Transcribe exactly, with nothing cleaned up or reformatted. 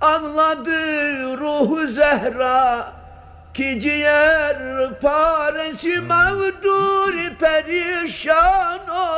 Ağladı ruhu Zehra ki ciğer paresi mağdur perişan